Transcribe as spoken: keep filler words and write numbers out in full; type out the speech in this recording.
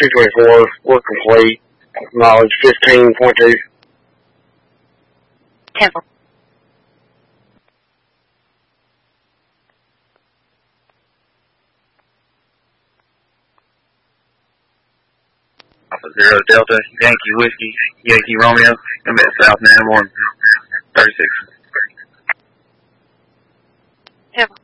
two twenty-four, we're complete. Knowledge fifteen point two. Temple. Alpha Zero Delta, Yankee Whiskey, Yankee Romeo, I'm at South Nanamore, thirty-six. Temple.